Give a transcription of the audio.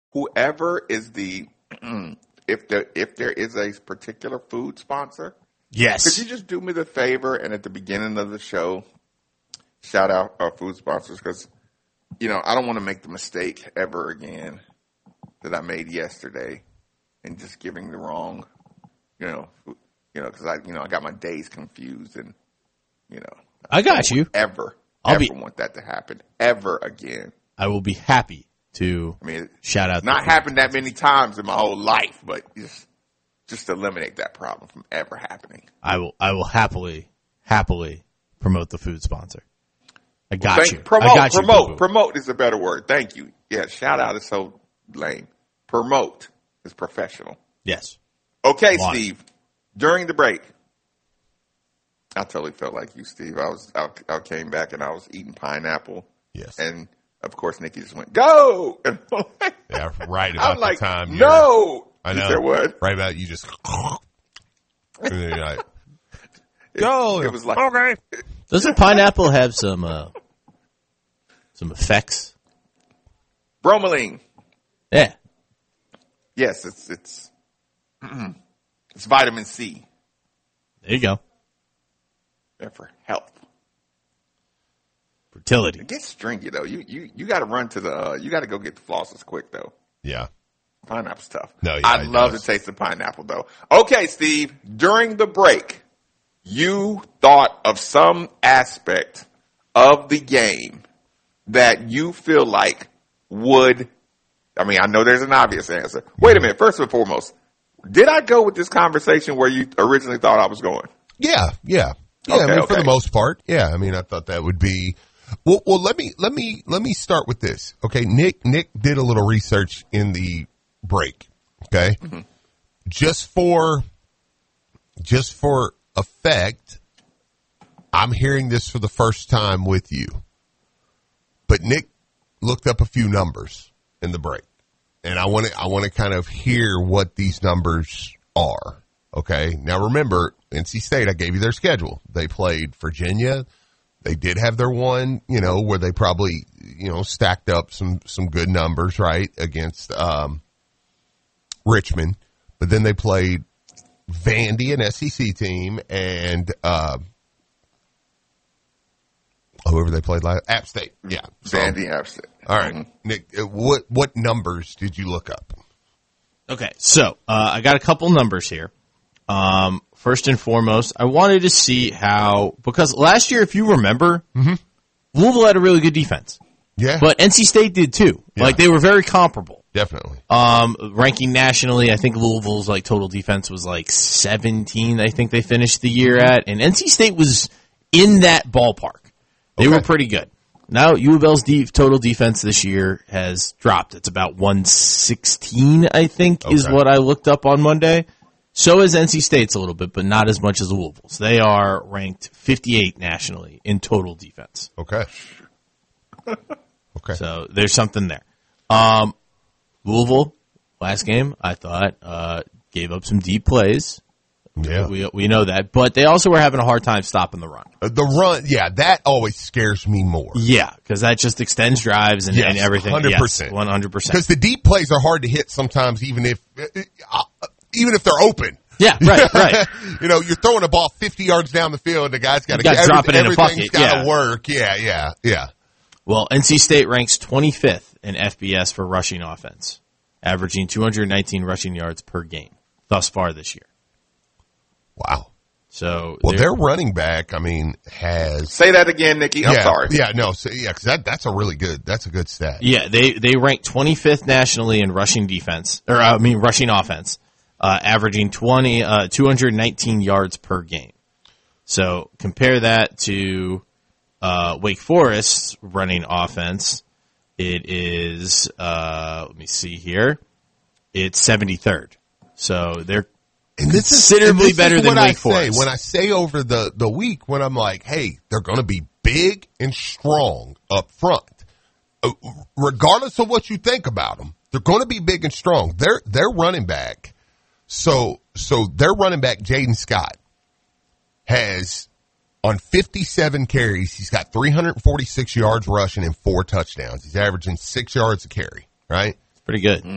whoever is the if there is a particular food sponsor, Yes. could you just do me the favor and at the beginning of the show shout out our food sponsors? Because I don't want to make the mistake ever again that I made yesterday and just giving the wrong, because I got my days confused and I got you. Ever want that to happen ever again. I will be happy to shout out. It's not happened that many times in my whole life, but just eliminate that problem from ever happening. I will happily promote the food sponsor. I got you. Promote is a better word. Thank you. Yeah, shout out is so lame. Promote is professional. Yes. Okay, Steve. During the break, I totally felt like you, Steve. I came back and I was eating pineapple. Yes. And of course, Nikki just went, "Go!" And yeah, right about I'm like, the time. No, I know. You said what? Right about you just. And then you're like, go. It was like, okay. Doesn't pineapple have some effects? Bromelain. Yeah. Yes, it's vitamin C. There you go. Yeah, for health. Fertility. It gets stringy though. You got to run to you got to go get the flosses quick though. Yeah. Pineapple's tough. No, yeah, I love the taste of pineapple though. Okay, Steve, during the break, you thought of some aspect of the game that you feel like would, I know there's an obvious answer. Wait a minute. First and foremost, did I go with this conversation where you originally thought I was going? Yeah. Okay, for the most part, yeah. I thought that would be. Well, let me start with this. Okay, Nick did a little research in the break. Okay, just for effect, I'm hearing this for the first time with you. But Nick looked up a few numbers in the break, and I want to kind of hear what these numbers are. Okay, now remember, NC State, I gave you their schedule. They played Virginia. They did have their one, where they probably, stacked up some good numbers, right, against Richmond. But then they played Vandy, an SEC team, and whoever they played last, App State. Yeah. Vandy, App State. All right. Nick, what numbers did you look up? Okay, so I got a couple numbers here. First and foremost, I wanted to see because last year, if you remember, Louisville had a really good defense. Yeah. But NC State did too. Yeah. Like, they were very comparable. Definitely. Ranking nationally, I think Louisville's total defense was 17, I think they finished the year at. And NC State was in that ballpark. They were pretty good. Now, U of L's total defense this year has dropped. It's about 116, I think, is what I looked up on Monday. So is NC State's a little bit, but not as much as Louisville's. They are ranked 58 nationally in total defense. Okay. So there's something there. Louisville, last game, I thought, gave up some deep plays. Yeah. We know that. But they also were having a hard time stopping the run. The run, yeah, that always scares me more. Yeah, because that just extends drives and everything. 100%. Yes, 100%. Because the deep plays are hard to hit sometimes, even if they're open. Yeah, right. You're throwing a ball 50 yards down the field, and the guy's got to drop it in a bucket. Everything's got to work. Yeah. Well, NC State ranks 25th in FBS for rushing offense, averaging 219 rushing yards per game thus far this year. Wow. So, their running back, has. Say that again, Nikki. I'm sorry. Yeah, no. So, because that's a good stat. Yeah, they rank 25th nationally in rushing defense, rushing offense, averaging 219 yards per game. So compare that to Wake Forest's running offense. It is, let me see here, it's 73rd. So they're considerably better than Wake Forest. When I say over the week, when I'm like, hey, they're going to be big and strong up front, regardless of what you think about them, they're going to be big and strong. Their running back, so their running back Jaden Scott has on 57 carries, he's got 346 yards rushing and 4 touchdowns. He's averaging 6 yards a carry. Right, pretty good.